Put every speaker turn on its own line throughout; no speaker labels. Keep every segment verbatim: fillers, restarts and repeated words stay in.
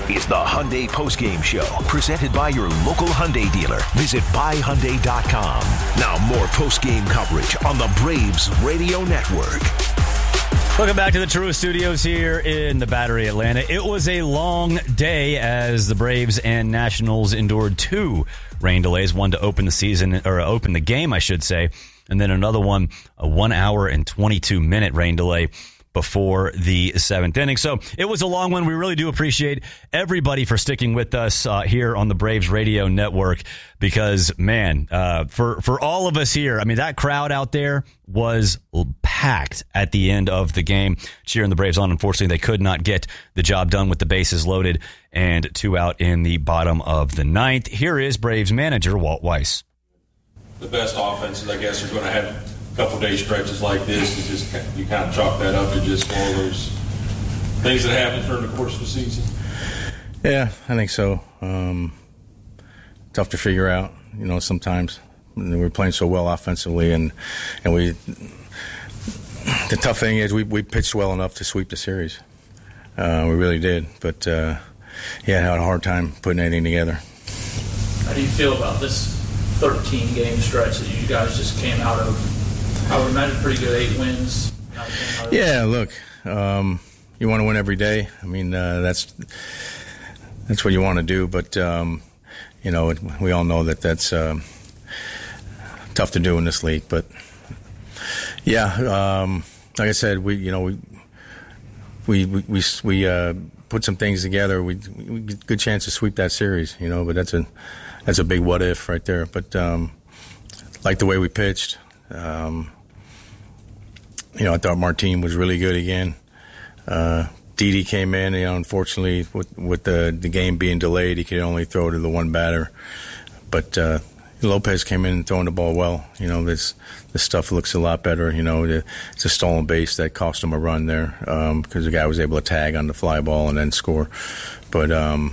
is the Hyundai Postgame Show, presented by your local Hyundai dealer. Visit buy hyundai dot com. Now more postgame coverage on the Braves Radio Network.
Welcome back to the Truist Studios here in the Battery, Atlanta. It was a long day as the Braves and Nationals endured two rain delays, one to open the season, or open the game, I should say, and then another one, a one hour and twenty-two minute rain delay before the seventh inning. So it was a long one. We really do appreciate everybody for sticking with us uh, here on the Braves Radio Network because, man, uh, for, for all of us here, I mean, that crowd out there was packed at the end of the game, cheering the Braves on. Unfortunately, they could not get the job done with the bases loaded and two out in the bottom of the ninth. Here is Braves manager Walt Weiss.
The best offenses, I guess, are going to have couple day stretches like this. You just you kind of chalk that up to just one of those things that happen during the course of the season.
Yeah, I think so. Um, tough to figure out, you know. Sometimes we're playing so well offensively, and and we. The tough thing is we we pitched well enough to sweep the series. Uh, we really did, but uh, yeah, I had a hard time putting anything together.
How do you feel about this thirteen game stretch that you guys just came out of? I would imagine pretty good, eight wins.
Yeah, look, um, you want to win every day. I mean, uh, that's that's what you want to do. But um, you know, it, we all know that that's uh, tough to do in this league. But yeah, um, like I said, we you know we we we we, we uh, put some things together. We, we get a good chance to sweep that series. You know, but that's a that's a big what if right there. But um, like the way we pitched. Um, You know, I thought Martin was really good again. Uh, Didi came in, you know, unfortunately, with, with the, the game being delayed, he could only throw to the one batter. But uh, Lopez came in and throwing the ball well. You know, this this stuff looks a lot better. You know, the, it's a stolen base that cost him a run there um, because the guy was able to tag on the fly ball and then score. But um,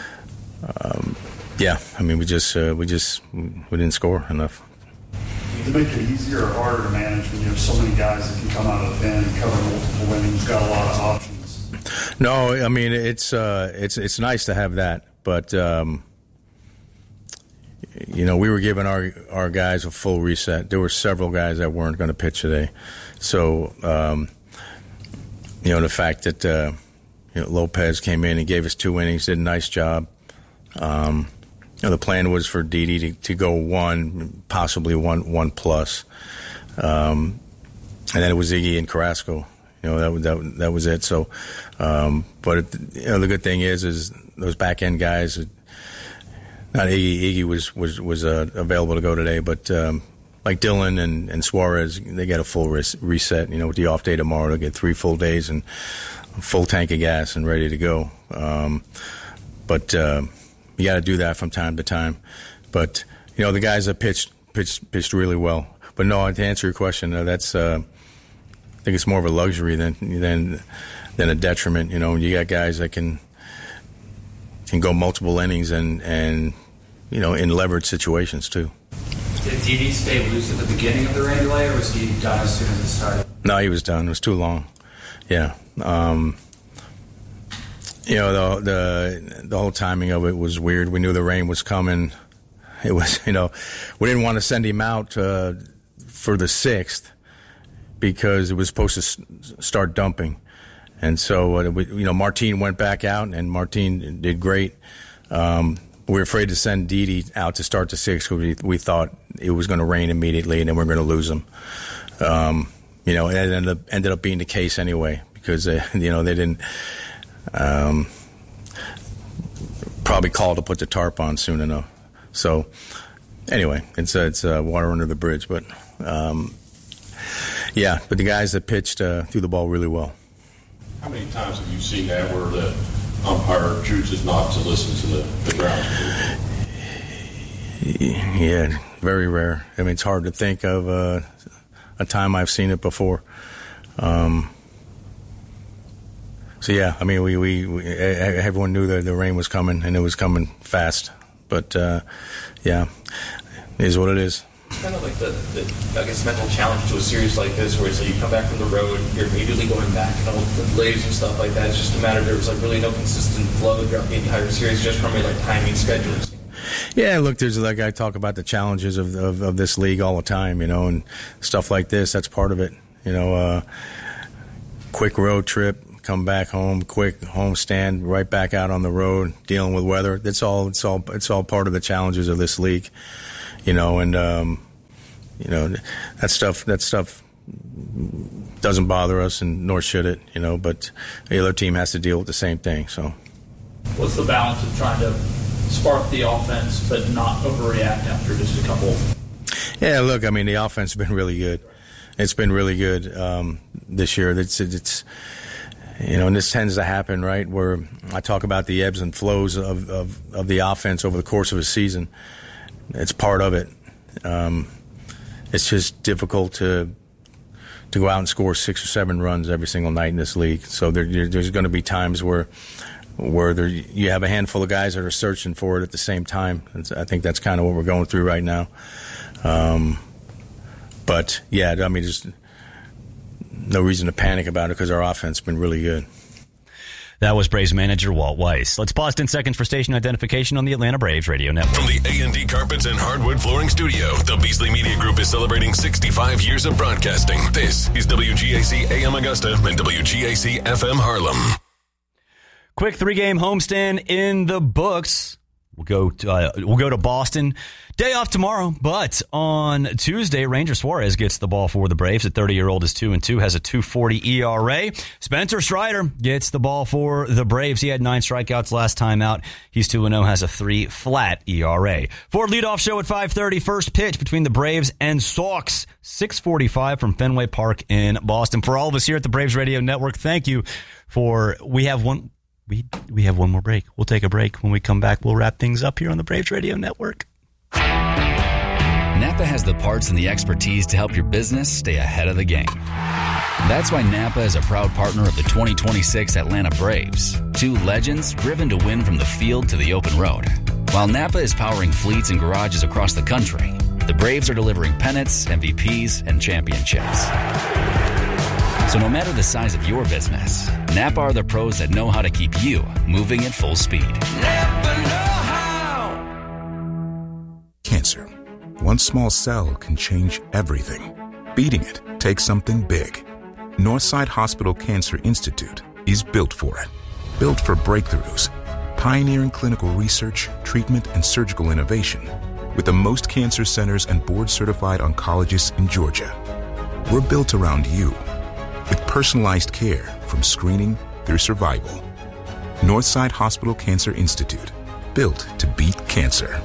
um, yeah, I mean, we just uh, we just we didn't score enough.
Does it make it easier or harder to manage when you have so many guys that can come out of the pen and cover multiple innings? You've got a lot of options.
No, I mean it's uh, it's it's nice to have that, but um, you know we were giving our our guys a full reset. There were several guys that weren't going to pitch today, so um, you know the fact that uh, you know, Lopez came in and gave us two innings, did a nice job. Um, You know, the plan was for Didi to, to go one, possibly one, one plus, um, and then it was Iggy and Carrasco. You know, that that that was it. So, um, but it, you know, the good thing is, is those back end guys. Not Iggy. Iggy was was was uh, available to go today, but um, like Dylan and, and Suarez, they get a full res- reset. You know, with the off day tomorrow, they'll get three full days and a full tank of gas and ready to go. Um, but uh, you got to do that from time to time. But, you know, the guys that pitched pitched, pitched really well. But, no, to answer your question, uh, that's uh, I think it's more of a luxury than than than a detriment. You know, you got guys that can can go multiple innings and, and you know, in leverage situations, too.
Did Didi stay loose at the beginning of the rain delay, or was he done as soon as it started?
No, he was done. It was too long. Yeah. Um, you know, the, the the whole timing of it was weird. We knew the rain was coming. It was, you know, we didn't want to send him out uh, for the sixth because it was supposed to s- start dumping. And so, uh, we, you know, Martin went back out, and Martin did great. Um, we were afraid to send Didi out to start the sixth because we, we thought it was going to rain immediately and then we we're going to lose him. Um, you know, it ended up, ended up being the case anyway because, uh, you know, they didn't um, probably call to put the tarp on soon enough. So, anyway, it's uh, it's uh, water under the bridge. But, um, yeah, but the guys that pitched uh, threw the ball really well.
How many times have you seen that where the umpire chooses not to listen to the, the ground?
Yeah, very rare. I mean, it's hard to think of uh, a time I've seen it before. Um, so, yeah, I mean, we, we, we everyone knew that the rain was coming, and it was coming fast. But, uh, yeah, it is what it is.
What's kind of like the, the, I guess, mental challenge to a series like this, where it's like you come back from the road, you're immediately going back, and all the delays and stuff like that. It's just a matter of there was like really no consistent flow throughout the entire series, just from your like timing schedules.
Yeah, look, there's like I talk about the challenges of, of of this league all the time, you know, and stuff like this. That's part of it, you know. Uh, quick road trip, come back home, quick home stand, right back out on the road, dealing with weather. That's all. It's all. It's all part of the challenges of this league, you know. And um, you know that stuff. That stuff doesn't bother us, and nor should it, you know. But the other team has to deal with the same thing. So,
what's the balance of trying to spark the offense, but not overreact after just a couple?
Yeah, look, I mean, the offense has been really good. It's been really good um, this year. It's, it's, you know, and this tends to happen, right, where I talk about the ebbs and flows of, of, of the offense over the course of a season. It's part of it. Um, it's just difficult to to go out and score six or seven runs every single night in this league. So there, there's going to be times where where there, you have a handful of guys that are searching for it at the same time. It's, I think that's kind of what we're going through right now. Um, but, yeah, I mean, there's no reason to panic about it because our offense has been really good.
That was Braves manager Walt Weiss. Let's pause ten seconds for station identification on the Atlanta Braves radio network.
From the A and D Carpets and Hardwood Flooring Studio, the Beasley Media Group is celebrating sixty-five years of broadcasting. This is W G A C A M Augusta and W G A C F M Harlem.
Quick three-game homestand in the books. We'll go to, uh, we'll go to Boston. Day off tomorrow, but on Tuesday, Ranger Suarez gets the ball for the Braves. The thirty-year-old is two and two, has a two forty E R A. Spencer Strider gets the ball for the Braves. He had nine strikeouts last time out. He's two and oh, has a three flat E R A. Ford leadoff show at five thirty. First pitch between the Braves and Sox. six forty-five from Fenway Park in Boston. For all of us here at the Braves Radio Network, thank you for. We have one. We we have one more break. We'll take a break. When we come back, we'll wrap things up here on the Braves Radio Network.
Napa has the parts and the expertise to help your business stay ahead of the game. That's why Napa is a proud partner of the twenty twenty-six Atlanta Braves, two legends driven to win from the field to the open road. While Napa is powering fleets and garages across the country, the Braves are delivering pennants, M V Ps, and championships. So no matter the size of your business, Napa are the pros that know how to keep you moving at full speed. Napa know how.
Cancer. One small cell can change everything. Beating it takes something big. Northside Hospital Cancer Institute is built for it. Built for breakthroughs, pioneering clinical research, treatment, and surgical innovation with the most cancer centers and board-certified oncologists in Georgia. We're built around you, with personalized care from screening through survival. Northside Hospital Cancer Institute, built to beat cancer.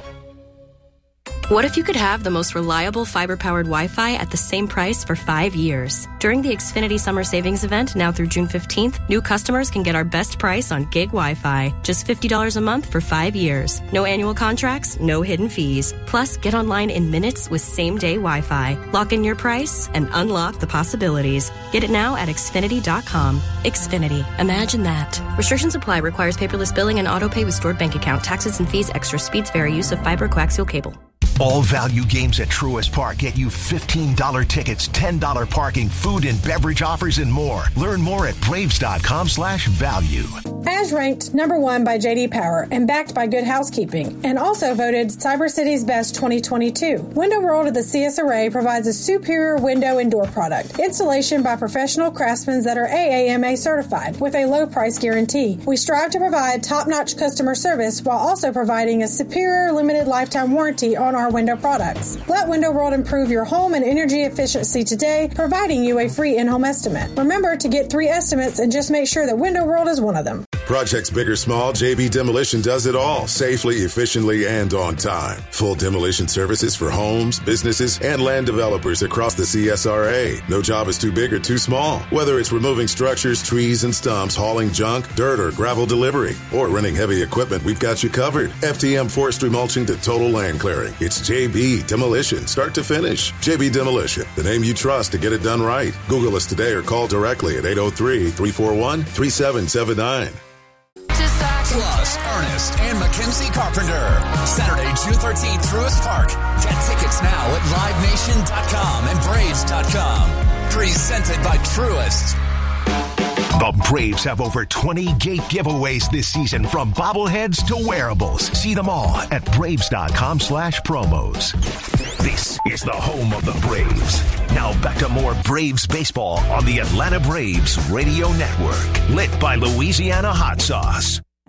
What if you could have the most reliable fiber-powered Wi-Fi at the same price for five years? During the Xfinity Summer Savings Event, now through June fifteenth, new customers can get our best price on gig Wi-Fi. Just fifty dollars a month for five years. No annual contracts, no hidden fees. Plus, get online in minutes with same-day Wi-Fi. Lock in your price and unlock the possibilities. Get it now at Xfinity dot com. Xfinity. Imagine that. Restrictions apply. Requires paperless billing and auto pay with stored bank account. Taxes and fees. Extra speeds vary. Use of fiber coaxial cable.
All value games at Truist Park get you fifteen dollars tickets, ten dollars parking, food and beverage offers, and more. Learn more at Braves dot com slash value.
As ranked number one by J D Power and backed by Good Housekeeping, and also voted Cyber City's Best twenty twenty-two. Window World of the C S Array provides a superior window and door product. Installation by professional craftsmen that are A A M A certified with a low price guarantee. We strive to provide top-notch customer service while also providing a superior limited lifetime warranty on our window products. Let Window World improve your home and energy efficiency today, providing you a free in-home estimate. Remember to get three estimates and just make sure that Window World is one of them.
Projects big or small, J B Demolition does it all, safely, efficiently, and on time. Full demolition services for homes, businesses, and land developers across the C S R A. No job is too big or too small. Whether it's removing structures, trees, and stumps, hauling junk, dirt, or gravel delivery, or renting heavy equipment, we've got you covered. F T M forestry mulching to total land clearing. It's J B Demolition, start to finish. J B Demolition, the name you trust to get it done right. Google us today or call directly at eight oh three, three four one, three seven seven nine.
plus Ernest and Mackenzie Carpenter. Saturday, June thirteenth, Truist Park. Get tickets now at live nation dot com and braves dot com. Presented by Truist.
The Braves have over twenty gate giveaways this season, from bobbleheads to wearables. See them all at braves.com slash promos. This is the home of the Braves. Now back to more Braves baseball on the Atlanta Braves Radio Network. Lit by Louisiana Hot Sauce.